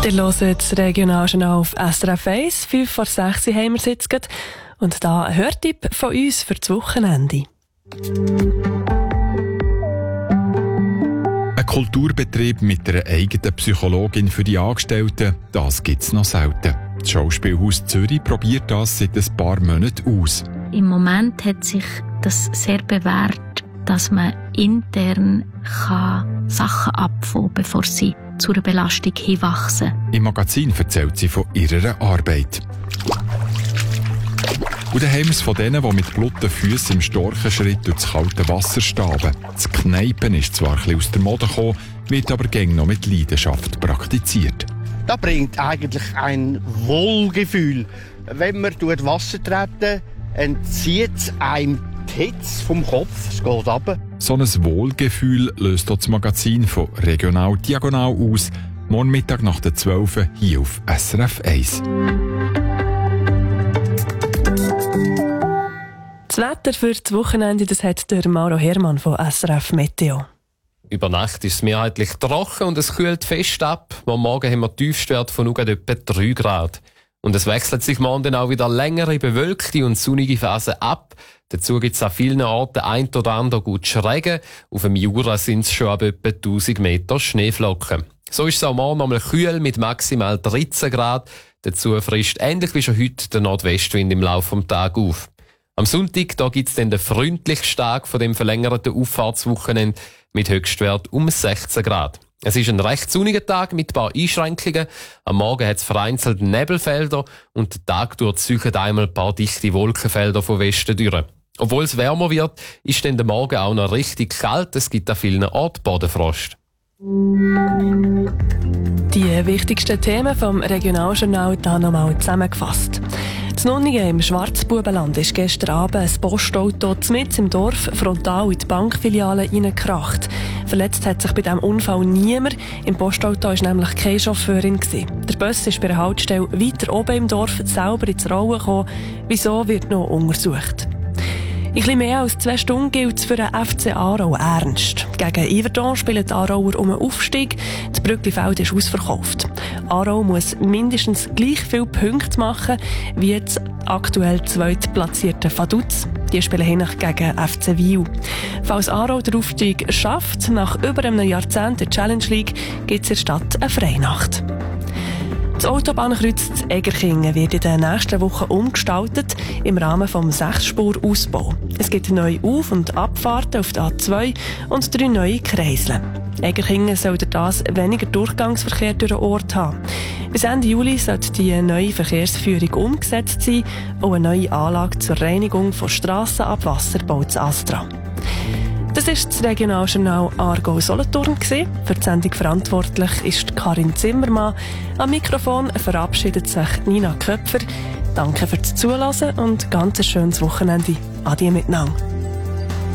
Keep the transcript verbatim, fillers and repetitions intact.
Ihr hört das Regionaljournal auf S R F eins. fünf vor sechs haben wir es jetzt gerade. Und da ein Hörtipp von uns für das Wochenende. Ein Kulturbetrieb mit einer eigenen Psychologin für die Angestellten, das gibt es noch selten. Das Schauspielhaus Zürich probiert das seit ein paar Monaten aus. Im Moment hat sich das sehr bewährt, dass man intern kann Sachen abfangen kann, bevor sie zu einer Belastung hinwachsen. Im Magazin erzählt sie von ihrer Arbeit. Und dann haben wir es von denen, die mit blutigen Füssen im Storchenschritt durch das kalte Wasser staben. Das Kneipen ist zwar ein bisschen aus der Mode gekommen, wird aber gäng noch mit Leidenschaft praktiziert. Das bringt eigentlich ein Wohlgefühl. Wenn man durch Wasser treten, entzieht es einem die Hitze vom Kopf, es geht runter. So ein Wohlgefühl löst das Magazin von Regional Diagonal aus. Morgen Mittag nach der zwölf hier auf S R F eins. Das Wetter für das Wochenende, das hat der Mauro Hermann von S R F Meteo. Über Nacht ist es mehrheitlich trocken und es kühlt fest ab. Am Morgen haben wir Tiefstwert von nur etwa drei Grad. Und es wechselt sich morgen dann auch wieder längere, bewölkte und sonnige Phasen ab. Dazu gibt es an vielen Orten ein oder andere gut Regen. Auf dem Jura sind es schon ab etwa tausend Meter Schneeflocken. So ist es auch morgen einmal kühl mit maximal dreizehn Grad. Dazu frischt ähnlich wie schon heute der Nordwestwind im Laufe des Tages auf. Am Sonntag da gibt es dann den freundlichsten Tag von dem verlängerten Auffahrtswochenende mit Höchstwert um sechzehn Grad. Es ist ein recht sonniger Tag mit ein paar Einschränkungen. Am Morgen hat es vereinzelt Nebelfelder und der Tag durchzieht einmal ein paar dichte Wolkenfelder von Westen durch. Obwohl es wärmer wird, ist dann der Morgen auch noch richtig kalt. Es gibt an vielen Orten Bodenfrost. Die wichtigsten Themen vom Regionaljournal hier nochmal zusammengefasst. In Nunningen im Schwarzbubenland ist gestern Abend ein Postauto mitten im Dorf frontal in die Bankfiliale reingekracht. Verletzt hat sich bei diesem Unfall niemand. Im Postauto war nämlich keine Chauffeurin. Der Bus ist bei einer Haltestelle weiter oben im Dorf selber ins Rollen gekommen. Wieso wird noch untersucht? In etwas mehr als zwei Stunden gilt es für den F C Aarau ernst. Gegen Yverdon spielen die Aarauer um einen Aufstieg. Das Brücklifeld ist ausverkauft. Aarau muss mindestens gleich viele Punkte machen wie das aktuell zweitplatzierte Vaduz. Die spielen hinach gegen F C Wiel. Falls Aarau den Aufstieg schafft, nach über einem Jahrzehnt der Challenge League, gibt es in der Stadt eine Freinacht. Das Autobahnkreuz Egerkingen wird in den nächsten Wochen umgestaltet im Rahmen des Sechsspur-Ausbaus. Es gibt neue Auf- und Abfahrten auf der A zwei und drei neue Kreisel. Egerkingen soll durch das weniger Durchgangsverkehr durch den Ort haben. Bis Ende Juli sollte die neue Verkehrsführung umgesetzt sein und eine neue Anlage zur Reinigung von Strassenabwasser baut das Astra. Das war das Regionaljournal Aargau-Solothurn. Für die Sendung verantwortlich ist Karin Zimmermann. Am Mikrofon verabschiedet sich Nina Köpfer. Danke fürs Zuhören und ganz ein schönes Wochenende. Adieu miteinander.